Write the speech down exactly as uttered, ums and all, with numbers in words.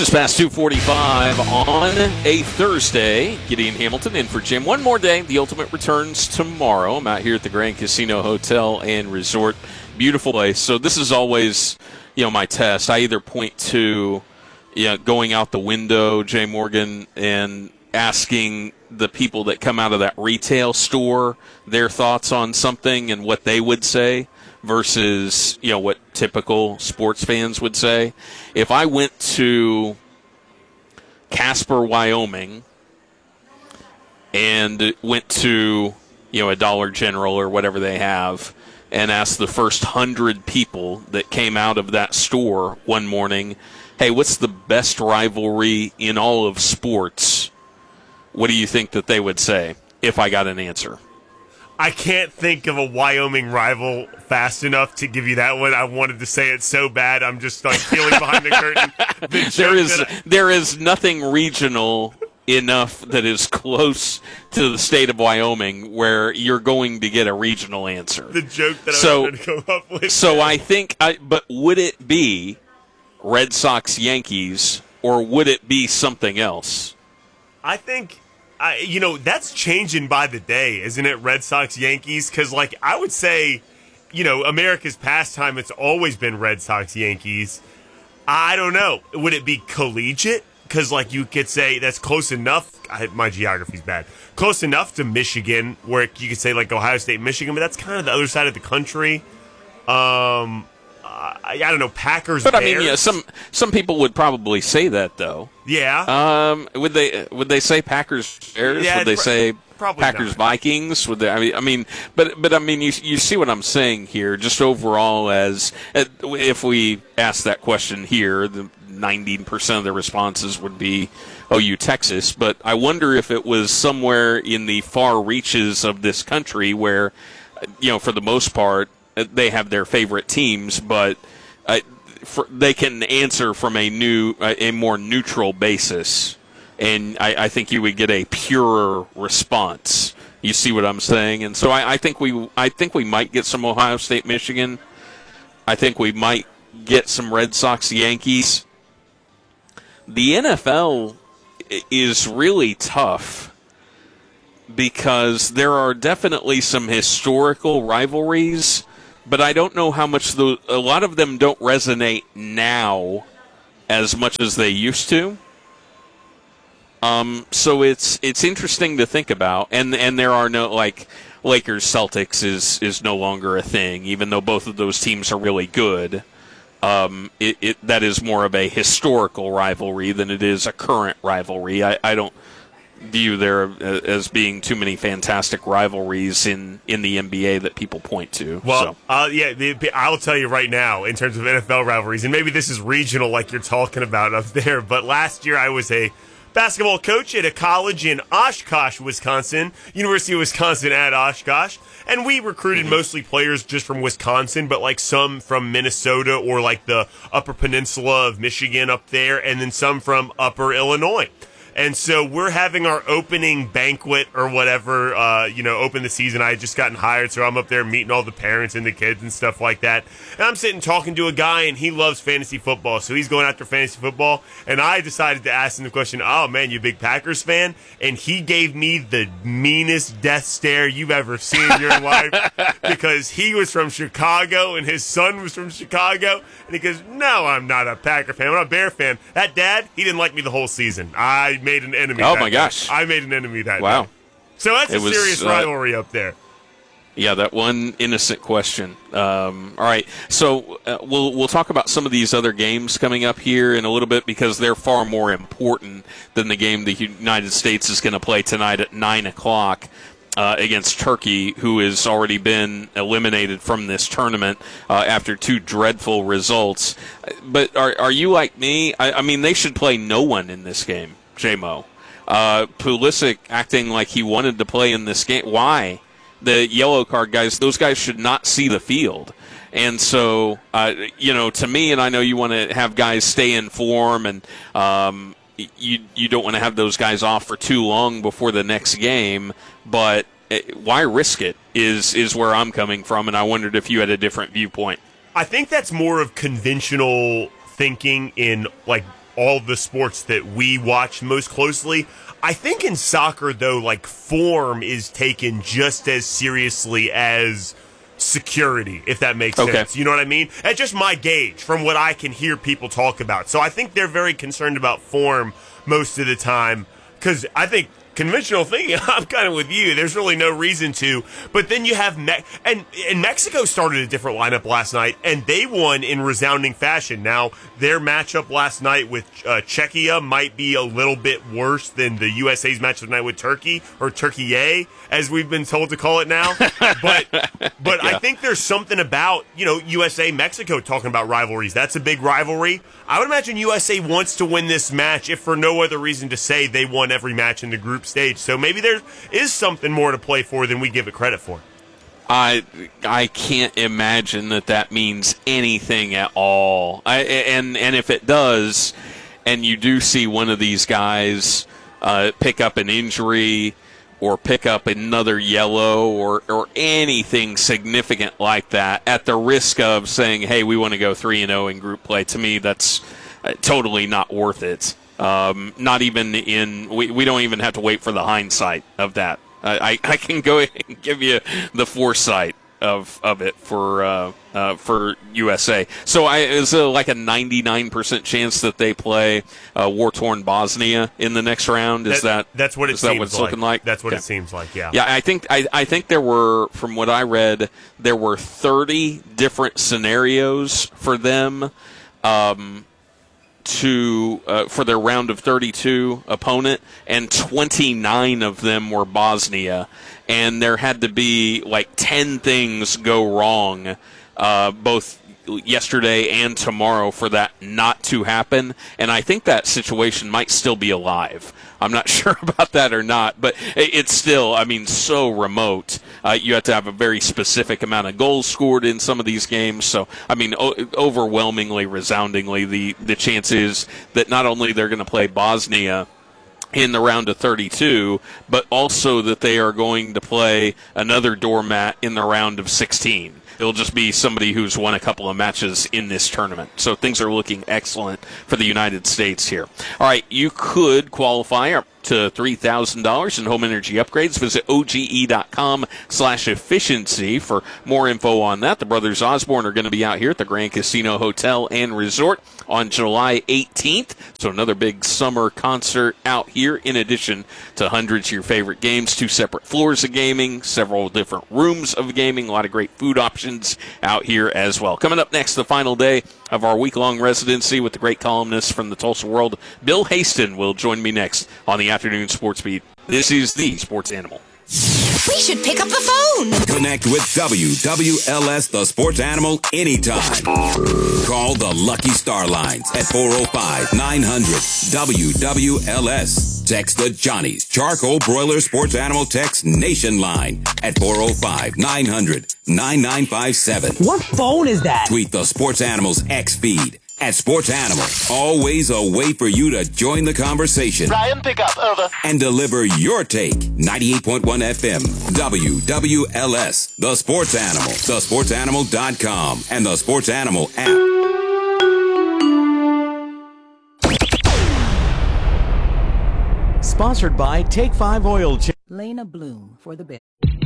Just past two forty-five on a Thursday. Gideon Hamilton in for Jim. One more day. The Ultimate returns tomorrow. I'm out here at the Grand Casino Hotel and Resort. Beautiful place. So this is always, you know, my test. I either point to, you know, going out the window, Jay Morgan, and asking the people that come out of that retail store their thoughts on something and what they would say versus, you know, what typical sports fans would say. If I went to Casper, Wyoming, and went to, you know, a Dollar General or whatever they have, and asked the first hundred people that came out of that store one morning, hey, what's the best rivalry in all of sports? What do you think that they would say if I got an answer? I can't think of a Wyoming rival fast enough to give you that one. I wanted to say it so bad. I'm just like peeling behind the curtain. The there is I- there is nothing regional enough that is close to the state of Wyoming where you're going to get a regional answer. The joke that so, I was going to come up with. So I think, I, but would it be Red Sox Yankees or would it be something else? I think. I, you know, that's changing by the day, isn't it, Red Sox, Yankees? Because, like, I would say, you know, America's pastime, it's always been Red Sox, Yankees. I don't know. Would it be collegiate? Because, like, you could say that's close enough. I, my geography's bad. Close enough to Michigan, where you could say, like, Ohio State, Michigan, but that's kind of the other side of the country. Um... I, I don't know, Packers. But Bears. I mean, yeah, some some people would probably say that though. Yeah. Um, would they would they say Packers Bears? Yeah, would they pr- say Packers not. Vikings? Would they? I mean, I mean, but but I mean, you you see what I'm saying here? Just overall, as if we ask that question here, the ninety percent of the responses would be O U Texas. But I wonder if it was somewhere in the far reaches of this country where, you know, for the most part, they have their favorite teams, but uh, for, they can answer from a new, uh, a more neutral basis, and I, I think you would get a purer response. You see what I'm saying? And so I, I think we, I think we might get some Ohio State, Michigan. I think we might get some Red Sox, Yankees. The N F L is really tough because there are definitely some historical rivalries. But I don't know how much the, a lot of them don't resonate now as much as they used to. Um, so it's it's interesting to think about, and and there are no like Lakers Celtics is is no longer a thing, even though both of those teams are really good. Um, it, it that is more of a historical rivalry than it is a current rivalry. I, I don't view there as being too many fantastic rivalries in, in the N B A that people point to. Well, so. uh, yeah, the, I'll tell you right now, in terms of N F L rivalries, and maybe this is regional like you're talking about up there, but last year I was a basketball coach at a college in Oshkosh, Wisconsin, University of Wisconsin at Oshkosh, and we recruited mm-hmm. mostly players just from Wisconsin, but like some from Minnesota or like the Upper Peninsula of Michigan up there, and then some from Upper Illinois. And so we're having our opening banquet or whatever, uh, you know, open the season. I had just gotten hired, so I'm up there meeting all the parents and the kids and stuff like that. And I'm sitting talking to a guy, and he loves fantasy football, so he's going after fantasy football. And I decided to ask him the question, oh, man, you a big Packers fan? And he gave me the meanest death stare you've ever seen in your life because he was from Chicago, and his son was from Chicago. And he goes, no, I'm not a Packer fan. I'm not a Bear fan. That dad, he didn't like me the whole season. I made an enemy. Oh that my day. gosh! I made an enemy that wow. day. So that's it a was, serious uh, rivalry up there. Yeah, that one innocent question. Um, all right, so uh, we'll we'll talk about some of these other games coming up here in a little bit because they're far more important than the game the United States is going to play tonight at nine o'clock. Uh, against Turkey, who has already been eliminated from this tournament uh, after two dreadful results. But are are you like me? I, I mean, they should play no one in this game, J-Mo. Uh, Pulisic acting like he wanted to play in this game. Why? The yellow card guys, those guys should not see the field. And so, uh, you know, to me, and I know you want to have guys stay in form and um, you you don't want to have those guys off for too long before the next game, but why risk it is is where I'm coming from, and I wondered if you had a different viewpoint. I think that's more of conventional thinking in like all the sports that we watch most closely. I think in soccer, though, like, form is taken just as seriously as security, if that makes okay. sense. You know what I mean? That's just my gauge from what I can hear people talk about. So I think they're very concerned about form most of the time, because I think conventional thinking, I'm kind of with you. There's really no reason to. But then you have Me- and and Mexico started a different lineup last night, and they won in resounding fashion. Now, their matchup last night with uh, Czechia might be a little bit worse than the U S A's matchup tonight with Turkey, or Turkey, as we've been told to call it now. But but yeah. I think there's something about, you know, U S A Mexico talking about rivalries. That's a big rivalry. I would imagine U S A wants to win this match, if for no other reason to say they won every match in the group stage. So maybe there is something more to play for than we give it credit for. I I can't imagine that that means anything at all. I, and and if it does, and you do see one of these guys uh, pick up an injury or pick up another yellow or or anything significant like that, at the risk of saying, "Hey, we want to go three and zero in group play," to me, that's uh, totally not worth it. Um, not even in, we, we don't even have to wait for the hindsight of that. I, I can go ahead and give you the foresight of of it for uh, uh, for U S A. So I, is it like a ninety-nine percent chance that they play uh, war-torn Bosnia in the next round? Is that, that that's what it is seems that what it's like. looking like? That's what okay. it seems like. Yeah. Yeah, I think I, I think there were, from what I read, there were thirty different scenarios for them. Um, to uh, for their round of thirty-two opponent, and twenty-nine of them were Bosnia, and there had to be like ten things go wrong uh, both yesterday and tomorrow for that not to happen, and I think that situation might still be alive. I'm not sure about that or not, but it's still, I mean, so remote. Uh, you have to have a very specific amount of goals scored in some of these games. So, I mean, o- overwhelmingly, resoundingly, the, the chance is that not only they're going to play Bosnia in the round of thirty-two, but also that they are going to play another doormat in the round of sixteen. It'll just be somebody who's won a couple of matches in this tournament. So things are looking excellent for the United States here. All right, you could qualify up to three thousand dollars in home energy upgrades. Visit oge.com slash efficiency for more info on that. The brothers Osborne are going to be out here at the Grand Casino Hotel and Resort on July eighteenth. So another big summer concert out here, in addition to hundreds of your favorite games, two separate floors of gaming, several different rooms of gaming, a lot of great food options out here as well. Coming up next, the final day of our week-long residency with the great columnist from the Tulsa World, Bill Haston, will join me next on the Afternoon Sports Beat. This is the Sports Animal. We should pick up the phone. Connect with W W L S, the Sports Animal, anytime. Call the Lucky Star Lines at four oh five, nine hundred, W W L S. Text the Johnny's Charcoal Broiler Sports Animal Text Nation line at four oh five, nine hundred, nine nine five seven. What phone is that? Tweet the Sports Animals X feed at Sports Animal. Always a way for you to join the conversation. Ryan, pick up, over. And deliver your take. ninety-eight point one F M, W W L S, The Sports Animal, the sports animal dot com, and the Sports Animal app. Sponsored by Take five Oil Change. Lena Bloom for the bit.